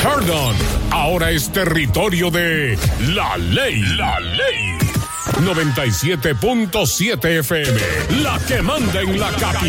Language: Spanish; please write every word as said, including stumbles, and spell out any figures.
Perdón, ahora es territorio de La Ley. La Ley. noventa y siete punto siete F M, la que manda en la capital.